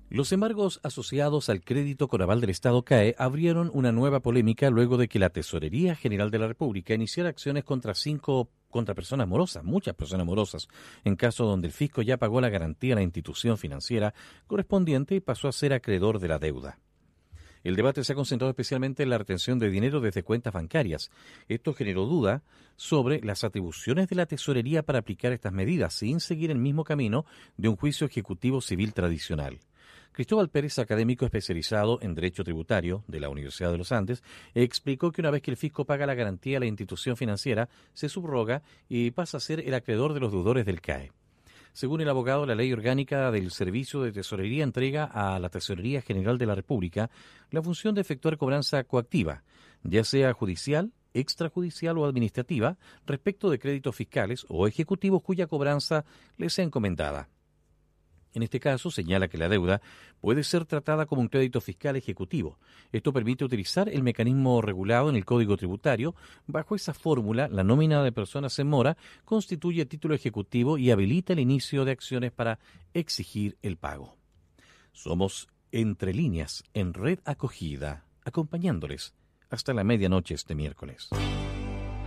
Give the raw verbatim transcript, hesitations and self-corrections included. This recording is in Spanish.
Los embargos asociados al crédito con aval del Estado C A E abrieron una nueva polémica luego de que la Tesorería General de la República iniciara acciones contra cinco contra personas morosas, muchas personas morosas, en caso donde el fisco ya pagó la garantía a la institución financiera correspondiente y pasó a ser acreedor de la deuda. El debate se ha concentrado especialmente en la retención de dinero desde cuentas bancarias. Esto generó duda sobre las atribuciones de la Tesorería para aplicar estas medidas, sin seguir el mismo camino de un juicio ejecutivo civil tradicional. Cristóbal Pérez, académico especializado en Derecho Tributario de la Universidad de los Andes, explicó que una vez que el fisco paga la garantía a la institución financiera, se subroga y pasa a ser el acreedor de los deudores del C A E. Según el abogado, la Ley Orgánica del Servicio de Tesorería entrega a la Tesorería General de la República la función de efectuar cobranza coactiva, ya sea judicial, extrajudicial o administrativa, respecto de créditos fiscales o ejecutivos cuya cobranza les sea encomendada. En este caso, señala que la deuda puede ser tratada como un crédito fiscal ejecutivo. Esto permite utilizar el mecanismo regulado en el Código Tributario. Bajo esa fórmula, la nómina de personas en mora constituye título ejecutivo y habilita el inicio de acciones para exigir el pago. Somos Entre Líneas en Red Acogida, acompañándoles hasta la medianoche este miércoles.